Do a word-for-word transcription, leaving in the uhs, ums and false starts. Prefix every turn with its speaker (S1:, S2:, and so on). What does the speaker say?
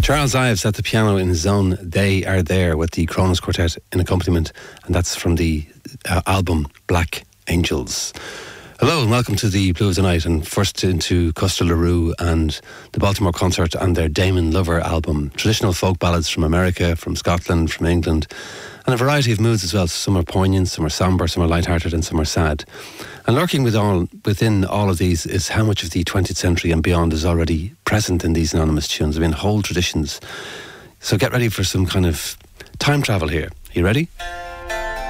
S1: Charles Ives at the piano in his own They Are There with the Kronos Quartet in accompaniment, and that's from the uh, album Black Angels. Hello and welcome to the Blue of the Night, and first into Custer LaRue and the Baltimore Concert and their Damon Lover album. Traditional folk ballads from America, from Scotland, from England, and a variety of moods as well. Some are poignant, some are sombre, some are lighthearted, and some are sad. And lurking with all, within all of these is how much of the twentieth century and beyond is already present in these anonymous tunes. I mean, whole traditions. So get ready for some kind of time travel here. You ready?